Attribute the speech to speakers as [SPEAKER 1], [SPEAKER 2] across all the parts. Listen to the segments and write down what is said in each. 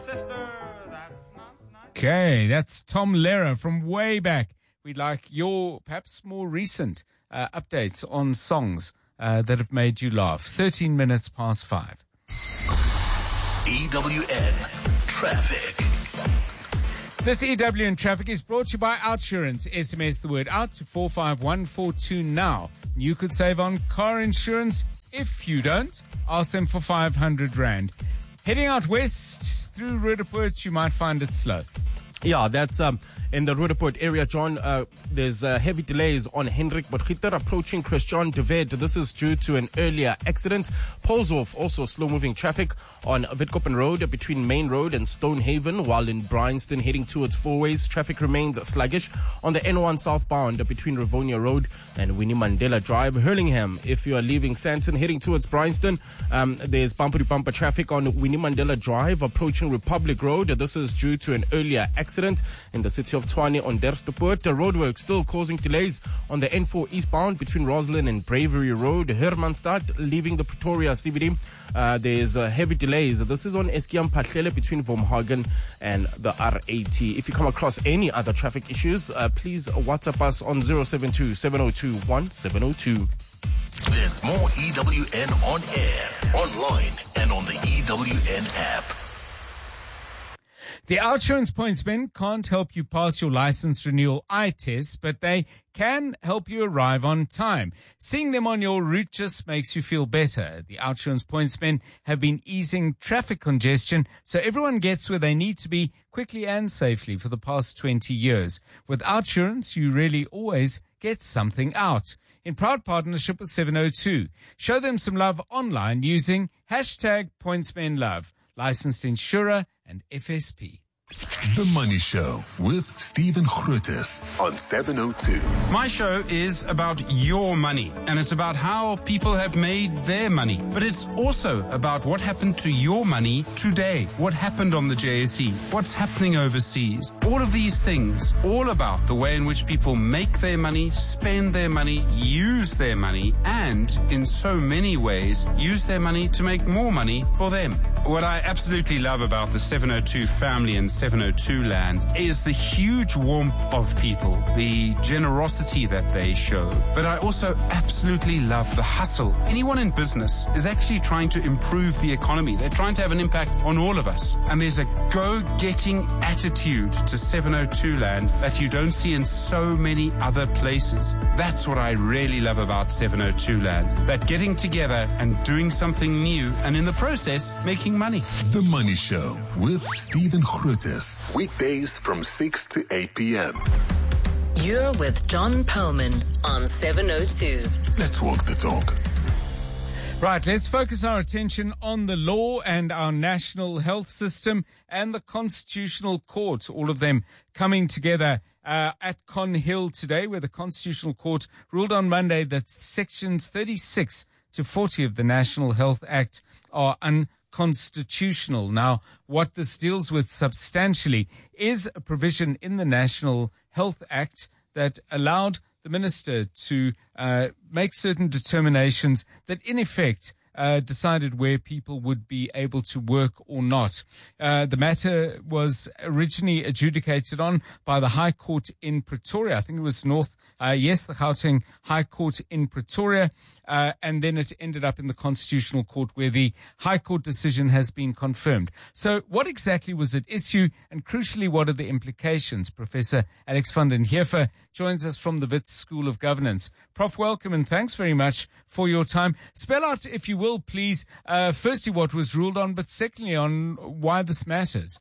[SPEAKER 1] Sister, that's not nice.
[SPEAKER 2] Okay, that's Tom Lehrer from way back. We'd like your perhaps more recent updates on songs that have made you laugh. 13 minutes past 5.
[SPEAKER 3] EWN Traffic.
[SPEAKER 2] This EWN Traffic is brought to you by Outsurance. SMS the word out to 45142 now. You could save on car insurance. If you don't, ask them for 500 Rand. Heading out west through Roodepoort, you might find it slow.
[SPEAKER 4] Yeah, that's in the Roodepoort area, John. There's heavy delays on Hendrik Potgieter approaching Christian de Wet. This is due to an earlier accident. Polshof, also slow-moving traffic on Witkoppen Road between Main Road and Stonehaven, while in Bryanston heading towards Fourways, traffic remains sluggish on the N1 southbound between Rivonia Road and Winnie Mandela Drive. Hurlingham, if you are leaving Sandton heading towards Bryanston, there's bumper-to-bumper traffic on Winnie Mandela Drive approaching Republic Road. This is due to an earlier accident in the city of Tshwane on Derstepoort. The roadwork still causing delays on the N4 eastbound between Roslyn and Bravery Road. Hermanstad leaving the Pretoria CBD. There's heavy delays. This is on Eskiam Patlele between Vomhagen and the R80. If you come across any other traffic issues, please WhatsApp us on 072-702-1702.
[SPEAKER 3] There's more EWN on air, online, and on the EWN app.
[SPEAKER 2] The Outsurance Pointsmen can't help you pass your license renewal eye test, but they can help you arrive on time. Seeing them on your route just makes you feel better. The Outsurance Pointsmen have been easing traffic congestion so everyone gets where they need to be quickly and safely for the past 20 years. With Outsurance, you really always get something out. In proud partnership with 702. Show them some love online using #PointsmenLove. Licensed insurer and FSP.
[SPEAKER 3] The Money Show with Stephen Grootes on 702.
[SPEAKER 5] My show is about your money, and it's about how people have made their money. But it's also about what happened to your money today. What happened on the JSE? What's happening overseas? All of these things, all about the way in which people make their money, spend their money, use their money, and in so many ways, use their money to make more money for them. What I absolutely love about the 702 family and 702 land is the huge warmth of people, the generosity that they show. But I also absolutely love the hustle. Anyone in business is actually trying to improve the economy. They're trying to have an impact on all of us. And there's a go-getting attitude to 702 land that you don't see in so many other places. That's what I really love about 702 land. That getting together and doing something new and in the process making money.
[SPEAKER 3] The Money Show with Stephen Grootes. Weekdays from 6 to 8 p.m.
[SPEAKER 6] You're with John Perlman on 702.
[SPEAKER 3] Let's walk the talk.
[SPEAKER 2] Right, let's focus our attention on the law and our national health system and the Constitutional Court, all of them coming together at Con Hill today, where the Constitutional Court ruled on Monday that sections 36 to 40 of the National Health Act are unconstitutional. Now, what this deals with substantially is a provision in the National Health Act that allowed the minister to make certain determinations that, in effect, decided where people would be able to work or not. The matter was originally adjudicated on by the High Court in Pretoria. I think it was the Gauteng High Court in Pretoria, and then it ended up in the Constitutional Court where the High Court decision has been confirmed. So what exactly was at issue, and crucially, what are the implications? Professor Alex van den Heever joins us from the Wits School of Governance. Prof, welcome and thanks very much for your time. Spell out, if you will, please, firstly what was ruled on, but secondly on why this matters.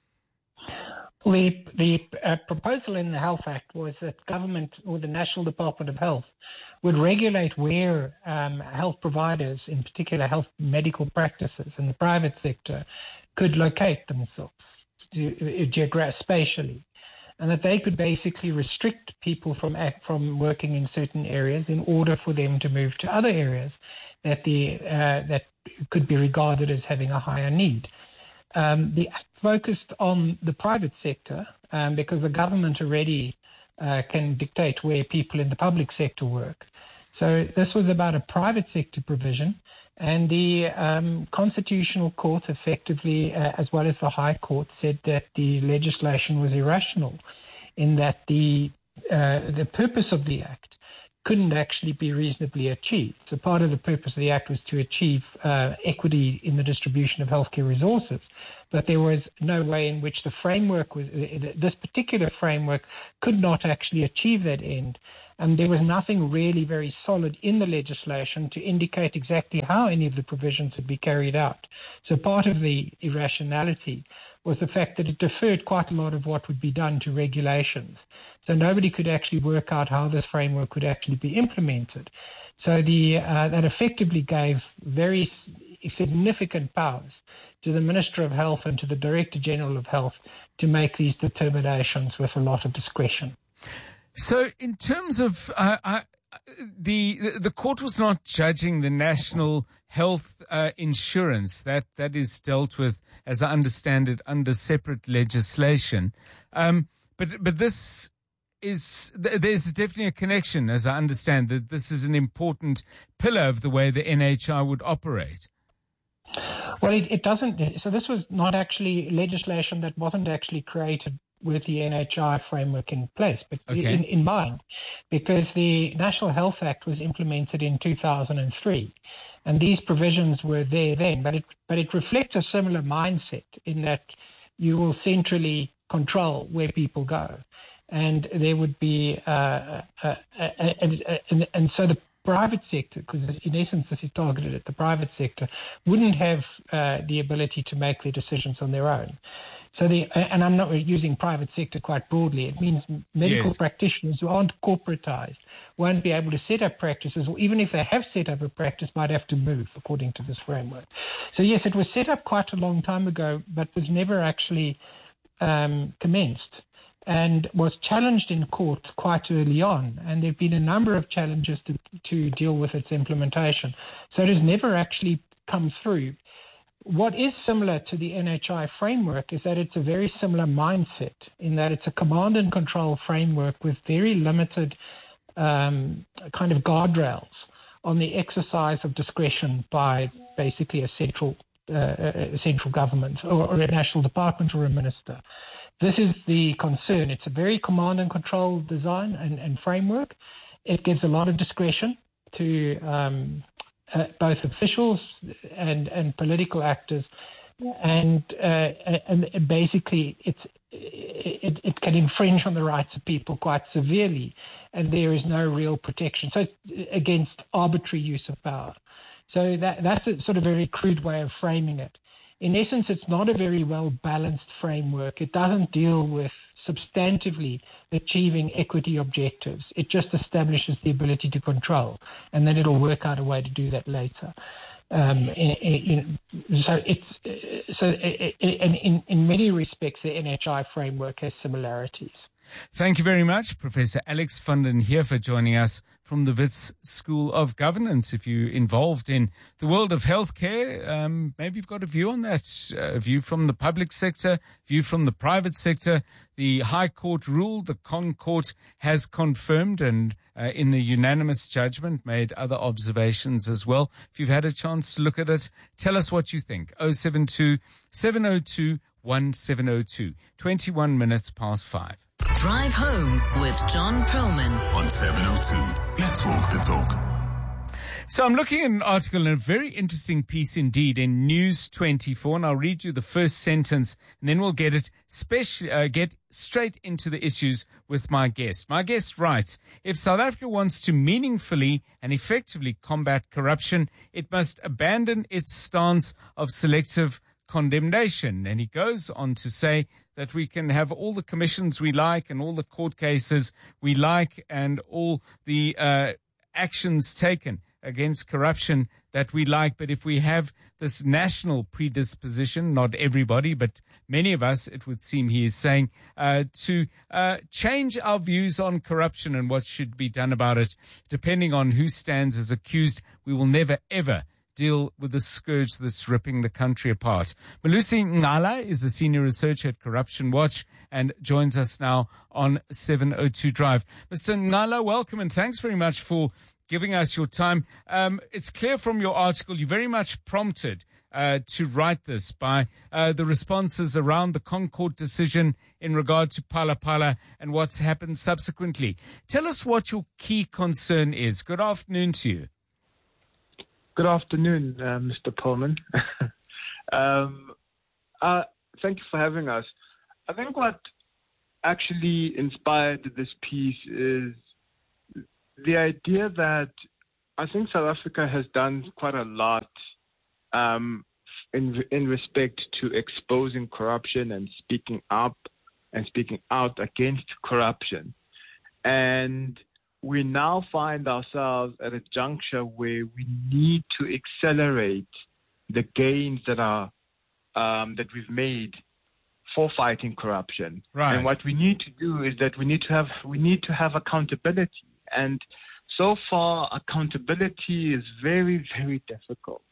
[SPEAKER 7] The proposal in the Health Act was that government or the National Department of Health would regulate where health providers, in particular health medical practices in the private sector, could locate themselves spatially, and that they could basically restrict people from working in certain areas in order for them to move to other areas that could be regarded as having a higher need. The Act focused on the private sector because the government already can dictate where people in the public sector work. So this was about a private sector provision, And the Constitutional Court effectively, as well as the High Court, said that the legislation was irrational in that the purpose of the Act couldn't actually be reasonably achieved. So part of the purpose of the Act was to achieve equity in the distribution of healthcare resources, but there was no way in which the framework was, this particular framework could not actually achieve that end. And there was nothing really very solid in the legislation to indicate exactly how any of the provisions would be carried out. So part of the irrationality was the fact that it deferred quite a lot of what would be done to regulations. So nobody could actually work out how this framework could actually be implemented. So that effectively gave very significant powers to the Minister of Health and to the Director General of Health to make these determinations with a lot of discretion.
[SPEAKER 2] So in terms of the court was not judging the national health insurance that is dealt with, as I understand it, under separate legislation. But this is, there's definitely a connection, as I understand, that this is an important pillar of the way the NHI would operate.
[SPEAKER 7] Well, it doesn't. So this was not actually legislation that wasn't actually created with the NHI framework in place, but in mind, because the National Health Act was implemented in 2003, and these provisions were there then. But it reflects a similar mindset in that you will centrally control where people go, and there would be and so the private sector, because in essence this is targeted at the private sector, wouldn't have the ability to make their decisions on their own. So and I'm not using private sector quite broadly. It means medical practitioners who aren't corporatized won't be able to set up practices, or even if they have set up a practice, might have to move according to this framework. So yes, it was set up quite a long time ago, but was never actually commenced, and was challenged in court quite early on. And there have been a number of challenges to deal with its implementation. So it has never actually come through. What is similar to the NHI framework is that it's a very similar mindset in that it's a command and control framework with very limited kind of guardrails on the exercise of discretion by basically a central government or a national department or a minister. This is the concern. It's a very command and control design and framework. It gives a lot of discretion to both officials and political actors, and basically it can infringe on the rights of people quite severely, and there is no real protection. So it's against arbitrary use of power. So that's a sort of very crude way of framing it. In essence, it's not a very well-balanced framework. It doesn't deal with substantively achieving equity objectives. It just establishes the ability to control, and then it'll work out a way to do that later. In many respects, the NHI framework has similarities.
[SPEAKER 2] Thank you very much, Professor Alex van den Heever, joining us from the Wits School of Governance. If you're involved in the world of healthcare, maybe you've got a view on that, a view from the public sector, view from the private sector. The High Court ruled, the Con Court has confirmed, and in a unanimous judgment made other observations as well. If you've had a chance to look at it, tell us what you think. 072 702 1702, 21 minutes past 5.
[SPEAKER 6] Drive Home with John Perlman
[SPEAKER 3] On 702. Let's walk the talk.
[SPEAKER 2] So I'm looking at an article in a very interesting piece indeed in News 24, and I'll read you the first sentence, and then we'll get straight into the issues with my guest. My guest writes, if South Africa wants to meaningfully and effectively combat corruption, it must abandon its stance of selective condemnation. And he goes on to say that we can have all the commissions we like and all the court cases we like and all the actions taken against corruption that we like. But if we have this national predisposition, not everybody, but many of us, it would seem he is saying, to change our views on corruption and what should be done about it, depending on who stands as accused, we will never, ever deal with the scourge that's ripping the country apart. Malusi Ngala is a senior researcher at Corruption Watch and joins us now on 702 Drive. Mr. Ngala, welcome and thanks very much for giving us your time. It's clear from your article you're very much prompted to write this by the responses around the Concord decision in regard to Phala Phala and what's happened subsequently. Tell us what your key concern is. Good afternoon to you.
[SPEAKER 8] Good afternoon, Mr. Pullman. Thank you for having us. I think what actually inspired this piece is the idea that I think South Africa has done quite a lot in respect to exposing corruption and speaking up and speaking out against corruption. And we now find ourselves at a juncture where we need to accelerate the gains that are that we've made for fighting corruption.
[SPEAKER 2] Right.
[SPEAKER 8] And what we need to do is that we need to have accountability. And so far, accountability is very, very difficult.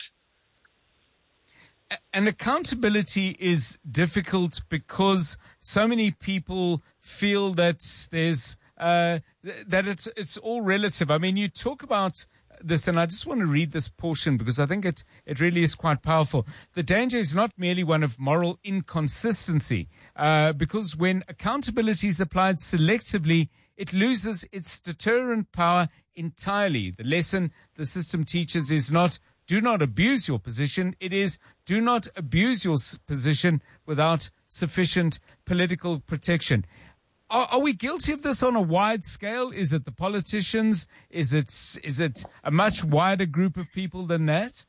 [SPEAKER 2] And accountability is difficult because so many people feel that there's that it's all relative. I mean, you talk about this, and I just want to read this portion because I think it really is quite powerful. The danger is not merely one of moral inconsistency, because when accountability is applied selectively, it loses its deterrent power entirely. The lesson the system teaches is not do not abuse your position. It is do not abuse your position without sufficient political protection. Are we guilty of this on a wide scale? Is it the politicians? Is it a much wider group of people than that?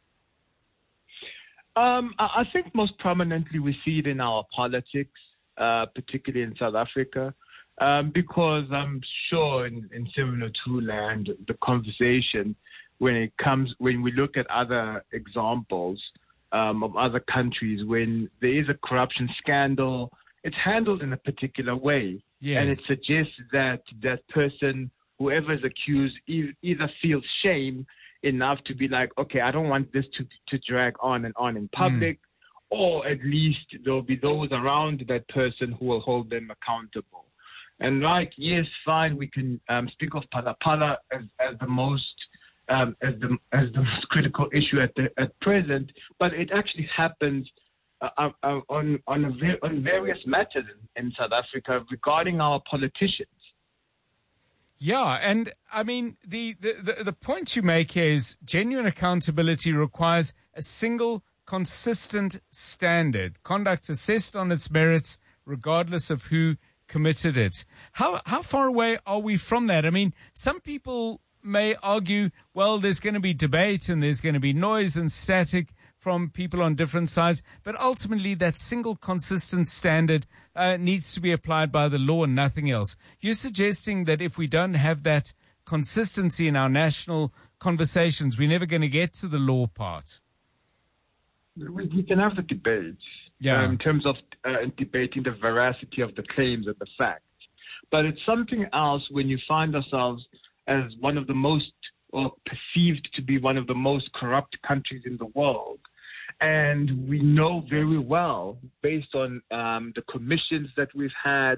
[SPEAKER 8] I think most prominently we see it in our politics, particularly in South Africa, because I'm sure in similar to land, the conversation when we look at other examples of other countries, when there is a corruption scandal, it's handled in a particular way.
[SPEAKER 2] Yes.
[SPEAKER 8] And it suggests that that person, whoever is accused, either feels shame enough to be like, okay, I don't want this to drag on and on in public, or at least there'll be those around that person who will hold them accountable. And like, yes, fine, we can speak of Phala Phala as the most critical issue at present, but it actually happens on various matters in South Africa regarding our politicians.
[SPEAKER 2] Yeah, and I mean the point you make here is genuine accountability requires a single consistent standard, conduct assessed on its merits regardless of who committed it. How far away are we from that? I mean, some people may argue, well, there's going to be debate and there's going to be noise and static from people on different sides, but ultimately that single consistent standard needs to be applied by the law and nothing else. You're suggesting that if we don't have that consistency in our national conversations, we're never going to get to the law part.
[SPEAKER 8] We can have the debate in terms of debating the veracity of the claims and the facts, but it's something else when you find ourselves as one of the most, or perceived to be one of the most corrupt countries in the world. And we know very well, based on the commissions that we've had,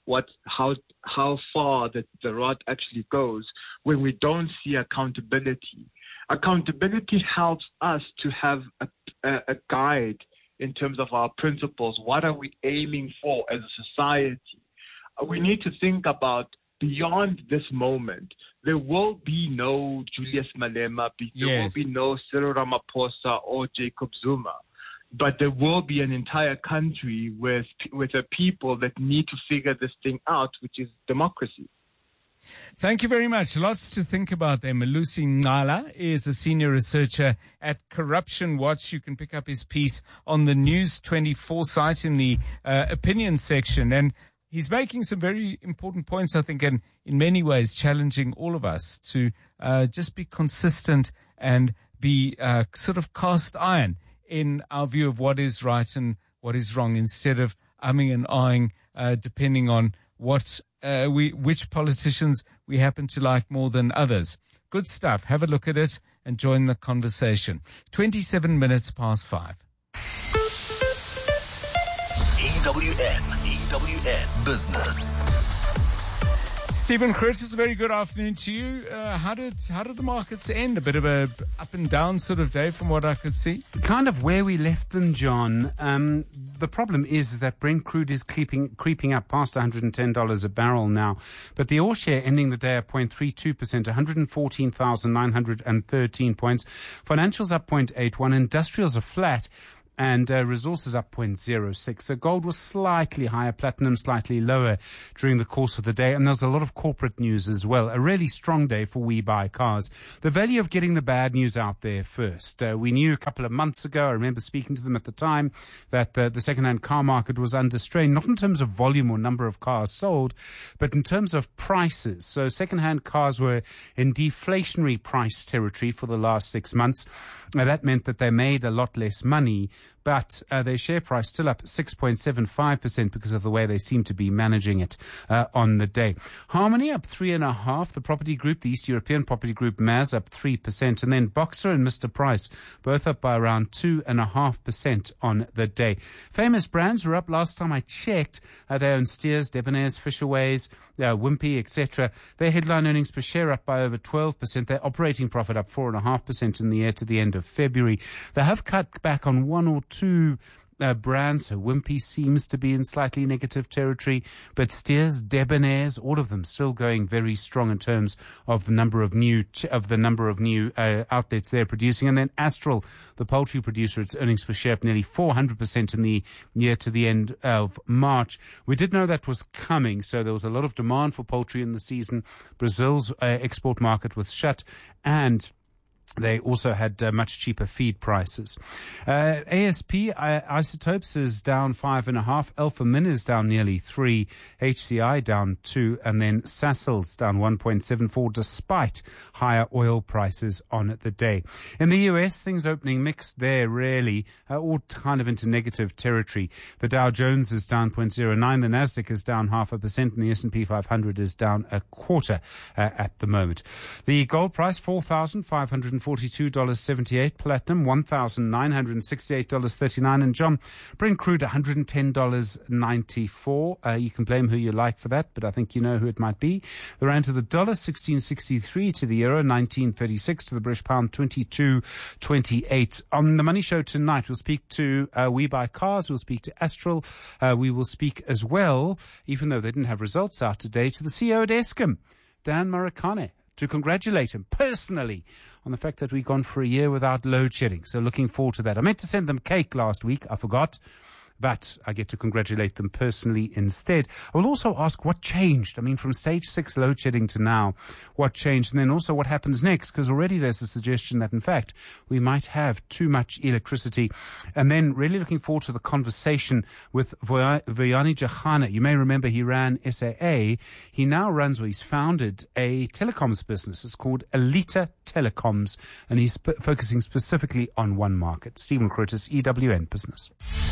[SPEAKER 8] how far the rod actually goes when we don't see accountability. Accountability helps us to have a guide in terms of our principles. What are we aiming for as a society? We need to think about beyond this moment. There will be no Julius Malema, there will be no Cyril Ramaphosa or Jacob Zuma, but there will be an entire country with a people that need to figure this thing out, which is democracy.
[SPEAKER 2] Thank you very much. Lots to think about there. Malusi Ngala is a senior researcher at Corruption Watch. You can pick up his piece on the News 24 site in the opinion section. And he's making some very important points, I think, and in many ways challenging all of us to just be consistent and be sort of cast iron in our view of what is right and what is wrong, instead of umming and ahhing depending on which politicians we happen to like more than others. Good stuff. Have a look at it and join the conversation. 27 minutes past 5.
[SPEAKER 3] EWN Business.
[SPEAKER 2] Stephen Curtis, a very good afternoon to you. How did the markets end? A bit of a up and down sort of day from what I could see.
[SPEAKER 5] Kind of where we left them, John. The problem is that Brent crude is creeping up past $110 a barrel now. But the oil share ending the day at 0.32%, 114,913 points. Financials up 0.81. Industrials are flat. And resources up 0.06. So gold was slightly higher, platinum slightly lower during the course of the day. And there's a lot of corporate news as well. A really strong day for We Buy Cars. The value of getting the bad news out there first. We knew a couple of months ago, I remember speaking to them at the time, that the second-hand car market was under strain, not in terms of volume or number of cars sold, but in terms of prices. So second-hand cars were in deflationary price territory for the last 6 months. That meant that they made a lot less money, but their share price still up 6.75% because of the way they seem to be managing it on the day. Harmony up 3.5%. The property group, the East European property group, MAS up 3%. And then Boxer and Mr. Price both up by around 2.5% on the day. Famous brands were up last time I checked. They own Steers, Debonair's, Fisherways, Wimpy, etc. Their headline earnings per share up by over 12%. Their operating profit up 4.5% in the year to the end of February. They have cut back on one or two brands. So Wimpy seems to be in slightly negative territory, but Steers, Debonairs, all of them still going very strong in terms of the number of new outlets they're producing. And then Astral, the poultry producer, its earnings per share up nearly 400% in the year to the end of March. We did know that was coming, so there was a lot of demand for poultry in the season. Brazil's export market was shut, and they also had much cheaper feed prices. ASP Isotopes is down 5.5%. Alpha Min is down nearly 3%. HCI down 2%. And then Sasol's down 1.74% despite higher oil prices on the day. In the US, things opening mixed there, really, all kind of into negative territory. The Dow Jones is down 0.09%. The Nasdaq is down 0.5%. And the S&P 500 is down 0.25% at the moment. The gold price, $4,542.78. Platinum, $1,968.39. And John, Brent crude, $110.94. You can blame who you like for that, but I think you know who it might be. The rand to the dollar, 16.63 to the euro, 19.36 to the British pound, 22.28. On the Money Show tonight, we'll speak to We Buy Cars. We'll speak to Astral. We will speak as well, even though they didn't have results out today, to the CEO at Eskom, Dan Marikane, to congratulate him personally on the fact that we've gone for a year without load shedding. So looking forward to that. I meant to send them cake last week. I forgot. But I get to congratulate them personally instead. I will also ask what changed. I mean, from stage 6 load shedding to now, what changed? And then also what happens next? Because already there's a suggestion that, in fact, we might have too much electricity. And then really looking forward to the conversation with Vuyani Jahana. You may remember he ran SAA. He now runs, or he's founded, a telecoms business. It's called Elita Telecoms, and he's focusing specifically on one market. Stephen Curtis, EWN Business.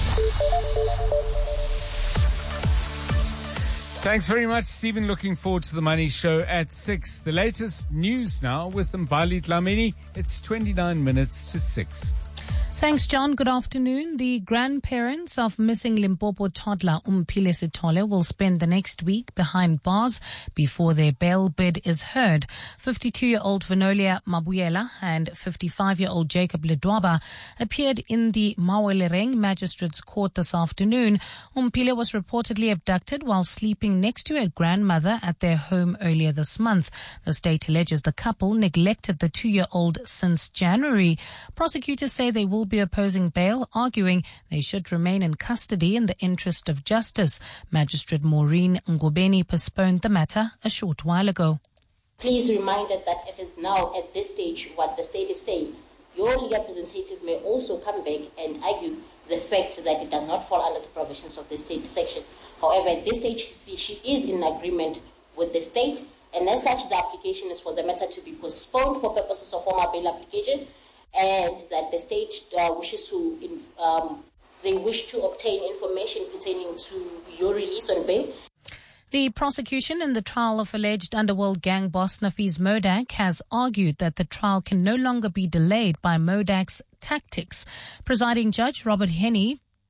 [SPEAKER 2] Thanks very much, Stephen. Looking forward to the Money Show at 6. The latest news now with Mbali Dlamini. It's 29 minutes to 6.
[SPEAKER 9] Thanks, John. Good afternoon. The grandparents of missing Limpopo toddler Umphile Sithole will spend the next week behind bars before their bail bid is heard. 52-year-old Venolia Mabuyela and 55-year-old Jacob Ledwaba appeared in the Mawelereng Magistrates Court this afternoon. Umphile was reportedly abducted while sleeping next to her grandmother at their home earlier this month. The state alleges the couple neglected the 2-year-old since January. Prosecutors say they will be opposing bail, arguing they should remain in custody in the interest of justice. Magistrate Maureen Ngobeni postponed the matter a short while ago.
[SPEAKER 10] Please reminded that it is now at this stage what the state is saying. Your legal representative may also come back and argue the fact that it does not fall under the provisions of this section. However, at this stage, she is in agreement with the state, and as such, the application is for the matter to be postponed for purposes of formal bail application, and that the state they wish to obtain information pertaining to your release on bail.
[SPEAKER 9] The prosecution in the trial of alleged underworld gang boss Nafeez Modak has argued that the trial can no longer be delayed by Modak's tactics. Presiding Judge Robert Henney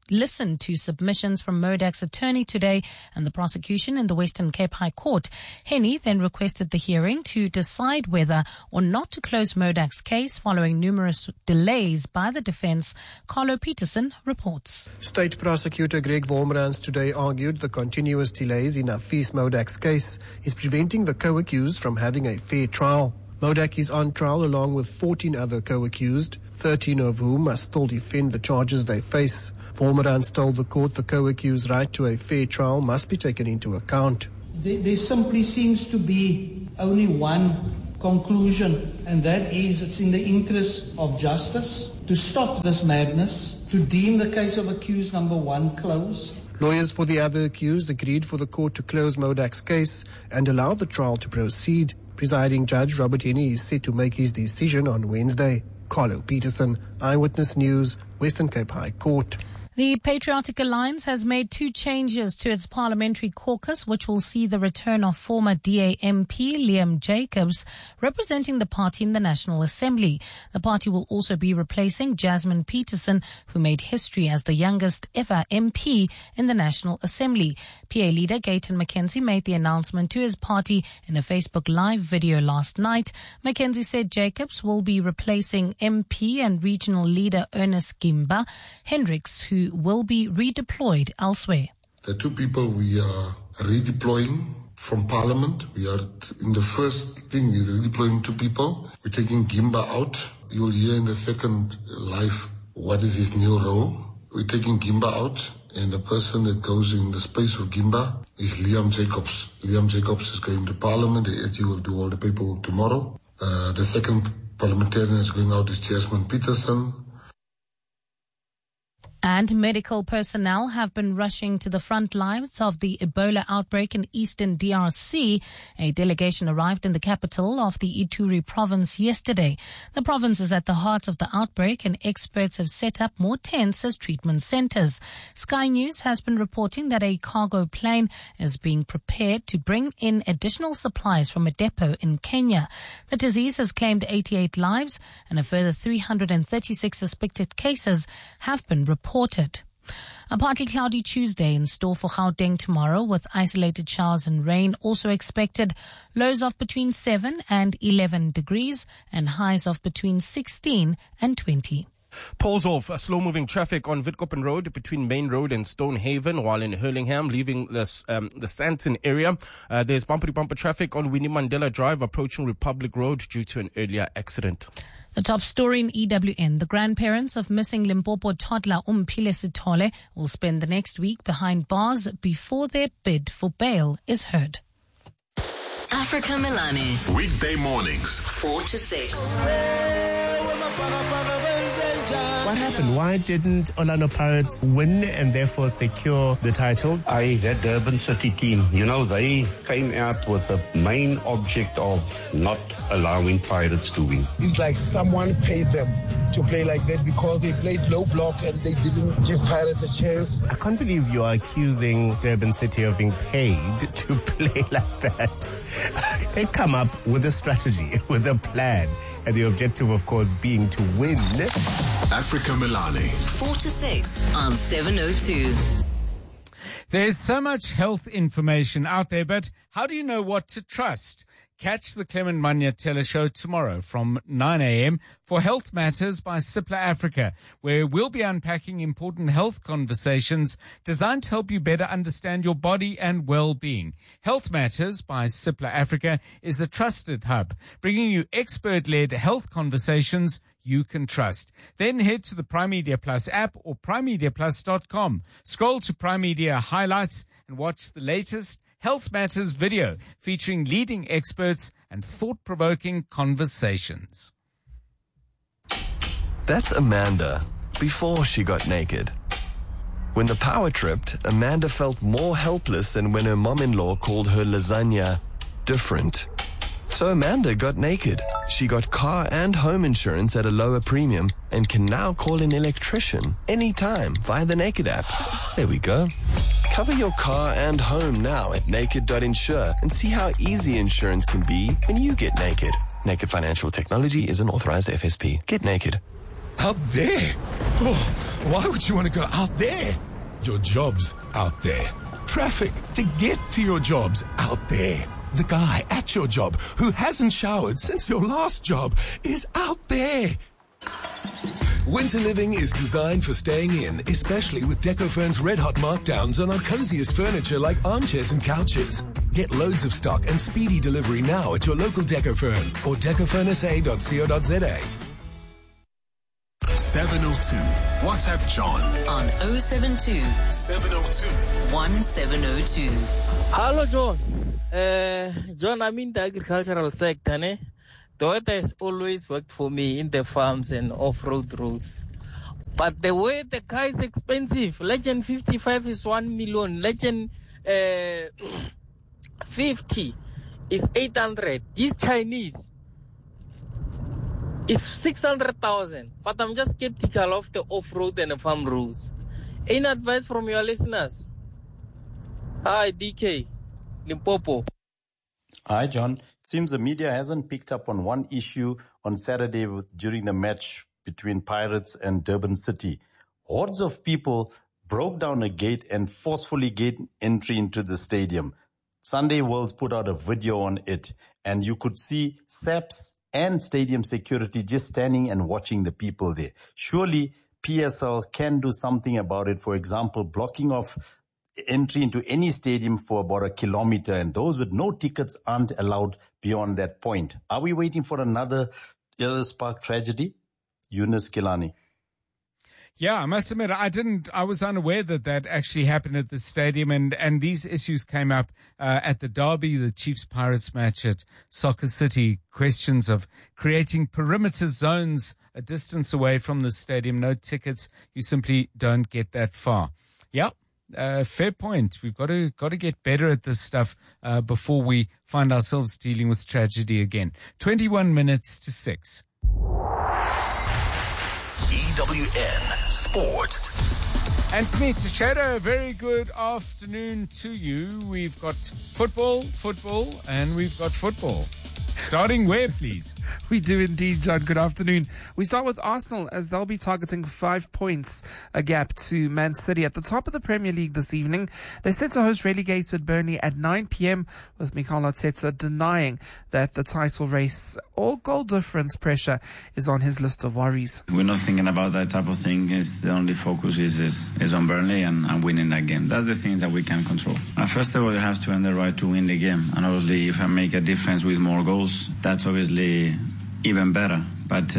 [SPEAKER 9] listened to submissions from Modac's attorney today and the prosecution in the Western Cape High Court. Henny then requested the hearing to decide whether or not to close Modac's case following numerous delays by the defense. Carlo Peterson reports.
[SPEAKER 11] State Prosecutor Greg Wolmerans today argued the continuous delays in Afees Modac's case is preventing the co-accused from having a fair trial. Modak is on trial along with 14 other co-accused, 13 of whom must still defend the charges they face. Wolmerans told the court the co-accused's right to a fair trial must be taken into account.
[SPEAKER 12] There simply seems to be only one conclusion, and that is it's in the interest of justice to stop this madness, to deem the case of accused number 1 closed.
[SPEAKER 11] Lawyers for the other accused agreed for the court to close Modac's case and allow the trial to proceed. Presiding Judge Robert Henny is set to make his decision on Wednesday. Carlo Peterson, Eyewitness News, Western Cape High Court.
[SPEAKER 9] The Patriotic Alliance has made 2 changes to its parliamentary caucus, which will see the return of former DA MP Liam Jacobs representing the party in the National Assembly. The party will also be replacing Jasmine Peterson, who made history as the youngest ever MP in the National Assembly. PA leader Gayton McKenzie made the announcement to his party in a Facebook Live video last night. McKenzie said Jacobs will be replacing MP and regional leader Ernest Gimba Hendricks, who will be redeployed elsewhere.
[SPEAKER 13] The 2 people we are redeploying from Parliament. We are in the first thing, we're redeploying 2 people. We're taking Gimba out. You'll hear in the second live what is his new role. We're taking Gimba out, and the person that goes in the space of Gimba is Liam Jacobs. Liam Jacobs is going to Parliament. The SG will do all the paperwork tomorrow. The second parliamentarian is going out is Jasmine Peterson.
[SPEAKER 9] And medical personnel have been rushing to the front lines of the Ebola outbreak in eastern DRC. A delegation arrived in the capital of the Ituri province yesterday. The province is at the heart of the outbreak, and experts have set up more tents as treatment centers. Sky News has been reporting that a cargo plane is being prepared to bring in additional supplies from a depot in Kenya. The disease has claimed 88 lives, and a further 336 suspected cases have been reported. A partly cloudy Tuesday in store for Gauteng tomorrow, with isolated showers and rain also expected. Lows of between 7 and 11 degrees and highs of between 16 and 20.
[SPEAKER 4] Pulls off slow-moving traffic on Witkoppen Road between Main Road and Stonehaven, while in Hurlingham, leaving the Sandton area. There's bumper-to-bumper traffic on Winnie Mandela Drive approaching Republic Road due to an earlier accident.
[SPEAKER 9] The top story in EWN. The grandparents of missing Limpopo toddler Umphile Sithole will spend the next week behind bars before their bid for bail is heard.
[SPEAKER 6] Africa Melane.
[SPEAKER 3] Weekday mornings,
[SPEAKER 6] 4 to 6.
[SPEAKER 14] What happened? Why didn't Orlando Pirates win and therefore secure the title?
[SPEAKER 15] That Durban City team, they came out with the main object of not allowing Pirates to win.
[SPEAKER 16] It's like someone paid them to play like that because they played low block and they didn't give Pirates a chance.
[SPEAKER 14] I can't believe you are accusing Durban City of being paid to play like that. They come up with a strategy, with a plan, and the objective, of course, being to win.
[SPEAKER 3] Africa Melane.
[SPEAKER 6] 4 to 6 on 702.
[SPEAKER 2] There's so much health information out there, but how do you know what to trust? Catch the Clement Manyatela show tomorrow from 9 a.m. for Health Matters by Cipla Africa, where we'll be unpacking important health conversations designed to help you better understand your body and well-being. Health Matters by Cipla Africa is a trusted hub, bringing you expert-led health conversations you can trust. Then head to the Prime Media Plus app or primemediaplus.com. Scroll to Prime Media Highlights and watch the latest Health Matters video featuring leading experts and thought-provoking conversations.
[SPEAKER 17] That's Amanda before she got naked. When the power tripped, Amanda felt more helpless than when her mom-in-law called her lasagna different. So Amanda got naked. She got car and home insurance at a lower premium and can now call an electrician anytime via the Naked app. There we go. Cover your car and home now at naked.insure and see how easy insurance can be when you get naked. Naked Financial Technology is an authorized FSP. Get naked.
[SPEAKER 18] Out there? Oh, why would you want to go out there? Your job's out there. Traffic to get to your job's out there. The guy at your job who hasn't showered since your last job is out there. Winter living is designed for staying in, especially with Decofurn's red-hot markdowns on our coziest furniture like armchairs and couches. Get loads of stock and speedy delivery now at your local Decofurn or decofurnsa.co.za.
[SPEAKER 3] 702. WhatsApp John
[SPEAKER 6] on 072
[SPEAKER 3] 702
[SPEAKER 6] 1702.
[SPEAKER 19] Hello, John. John, I'm in the agricultural sector. The weather has always worked for me in the farms and off-road roads. But the way the car is expensive, Legend 55 is 1 million, Legend 50 is 800. This Chinese is 600,000. But I'm just skeptical of the off-road and the farm rules. Any advice from your listeners? Hi, DK, Limpopo.
[SPEAKER 20] Hi, John. It seems the media hasn't picked up on one issue on Saturday during the match between Pirates and Durban City. Hordes of people broke down a gate and forcefully gained entry into the stadium. Sunday Worlds put out a video on it, and you could see SAPS and stadium security just standing and watching the people there. Surely PSL can do something about it. For example, blocking off entry into any stadium for about 1 kilometer, and those with no tickets aren't allowed beyond that point. Are we waiting for another Ellis Park tragedy? Yunus Kilani.
[SPEAKER 2] Yeah, I must admit, I was unaware that actually happened at the stadium, and these issues came up at the derby, the Chiefs-Pirates match at Soccer City. Questions of creating perimeter zones a distance away from the stadium, no tickets. You simply don't get that far. Yeah. Fair point. We've got to get better at this stuff before we find ourselves dealing with tragedy again. 21 minutes to 6.
[SPEAKER 3] EWN Sport.
[SPEAKER 2] Anthony Teixeira, a very good afternoon to you. We've got football, and we've got football. Starting where, please?
[SPEAKER 21] We do indeed, John. Good afternoon. We start with Arsenal as they'll be targeting 5 points a gap to Man City at the top of the Premier League this evening. They're set to host relegated Burnley at 9 p.m. with Mikel Arteta denying that the title race or goal difference pressure is on his list of worries.
[SPEAKER 22] We're not thinking about that type of thing. The only focus is on Burnley and winning that game. That's the things that we can control. First of all, you have to earn the right to win the game. And obviously, if I make a difference with more goals, that's obviously even better. But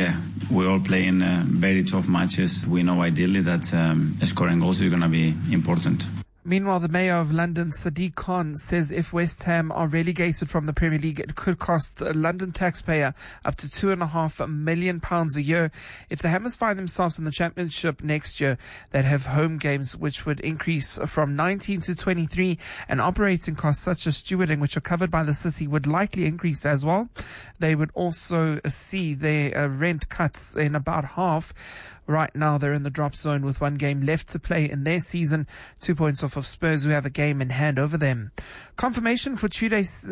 [SPEAKER 22] we all play in very tough matches. We know ideally that scoring goals is going to be important.
[SPEAKER 21] Meanwhile, the Mayor of London, Sadiq Khan, says if West Ham are relegated from the Premier League, it could cost the London taxpayer up to £2.5 million a year. If the Hammers find themselves in the Championship next year, they'd have home games which would increase from 19 to 23, and operating costs such as stewarding, which are covered by the city, would likely increase as well. They would also see their rent cuts in about half. Right now, they're in the drop zone with 1 game left to play in their season, 2 points off of Spurs, who have a game in hand over them. Confirmation for Tuesday's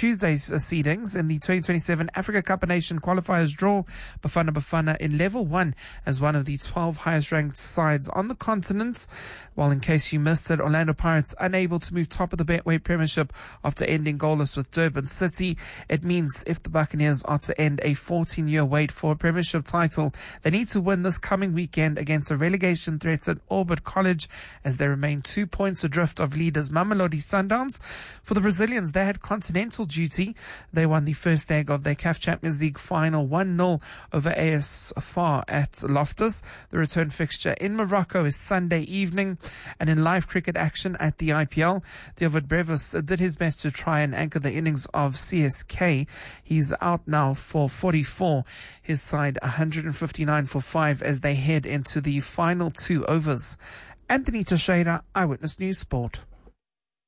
[SPEAKER 21] seedings in the 2027 Africa Cup of Nations qualifiers draw. Bafana in level 1 as one of the 12 highest ranked sides on the continent. While in case you missed it, Orlando Pirates unable to move top of the Betway Premiership after ending goalless with Durban City. It means if the Buccaneers are to end a 14-year wait for a Premiership title, they need to win this coming weekend against a relegation threatened Orbit College as they remain 2 points adrift of leaders Mamelodi Sundowns. For the Brazilians, they had continental duty. They won the first leg of their CAF Champions League final 1-0 over AS FAR at Loftus. The return fixture in Morocco is Sunday evening. And in live cricket action at the IPL, David Brevis did his best to try and anchor the innings of CSK. He's out now for 44. His side 159 for 5 as they head into the final 2 overs. Anthony Teixeira, Eyewitness News Sport.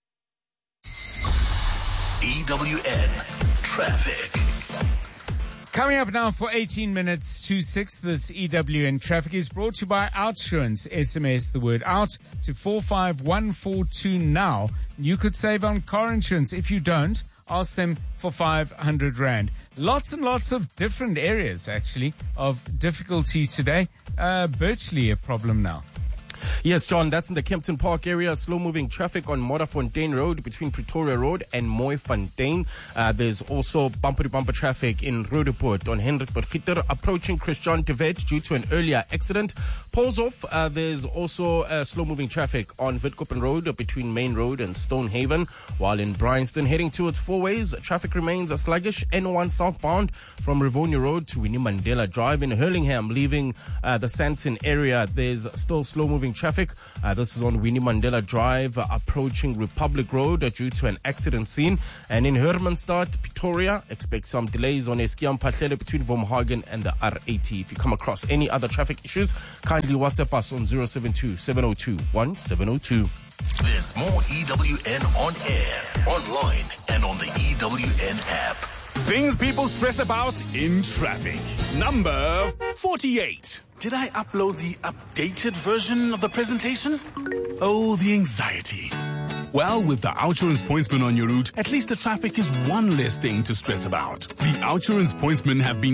[SPEAKER 3] EWN Traffic.
[SPEAKER 2] Coming up now for 18 minutes to 6, this EWN traffic is brought to you by Outsurance. SMS the word out to 45142 now. You could save on car insurance. If you don't, ask them for 500 Rand. Lots and lots of different areas, actually, of difficulty today. Virtually a problem now.
[SPEAKER 4] Yes, John, that's in the Kempton Park area. Slow-moving traffic on Modderfontein Road between Pretoria Road and Mooifontein. There's also bumper-to-bumper traffic in Roodepoort on Hendrik Potgieter approaching Christian de Wet due to an earlier accident. Polshof, there's also slow-moving traffic on Witkoppen Road between Main Road and Stonehaven. While in Bryanston, heading towards Fourways, traffic remains sluggish. N1 southbound from Rivonia Road to Winnie Mandela Drive in Hurlingham, leaving the Sandton area. There's still slow-moving traffic. This is on Winnie Mandela Drive approaching Republic Road due to an accident scene. And in Hermanstad, Pretoria, expect some delays on Eskiam Patlele between Vomhagen and the R80. If you come across any other traffic issues, kindly WhatsApp us on 072-702-1702.
[SPEAKER 3] There's more EWN on air, online, and on the EWN app.
[SPEAKER 1] Things people stress about in traffic. Number 48. Did I upload the updated version of the presentation? Oh, the anxiety. Well, with the Outsurance Pointsman on your route, at least the traffic is one less thing to stress about. The Outsurance Pointsmen have been